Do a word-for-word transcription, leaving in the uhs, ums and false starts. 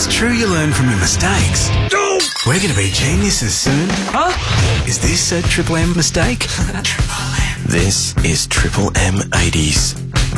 It's true you learn from your mistakes. We're going to be geniuses soon. Huh? Is this a Triple M mistake? Triple M. This is Triple M eighties.